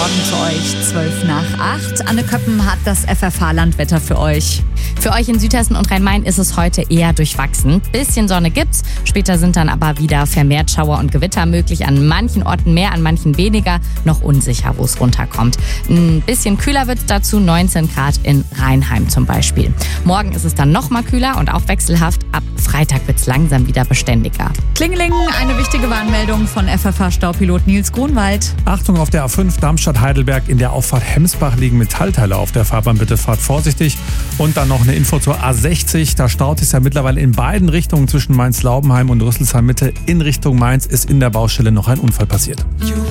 Morgen zu euch, 7:12. Anne Köppen hat das FFH-Landwetter für euch. Für euch in Südhessen und Rhein-Main ist es heute eher durchwachsen. Bisschen Sonne gibt's, später sind dann aber wieder vermehrt Schauer und Gewitter möglich. An manchen Orten mehr, an manchen weniger. Noch unsicher, wo es runterkommt. Ein bisschen kühler wird's dazu, 19 Grad in Rheinheim zum Beispiel. Morgen ist es dann noch mal kühler und auch wechselhaft. Ab Freitag wird's langsam wieder beständiger. Klingeling, eine wichtige Warnmeldung von FFH-Staupilot Nils Grunwald. Achtung auf der A5 Darmstadt-Heidelberg, in der Auffahrt Hemsbach liegen Metallteile auf der Fahrbahn, bitte fahrt vorsichtig. Und dann noch eine Info zur A60, da staut es ja mittlerweile in beiden Richtungen zwischen Mainz-Laubenheim und Rüsselsheim-Mitte. In Richtung Mainz ist in der Baustelle noch ein Unfall passiert.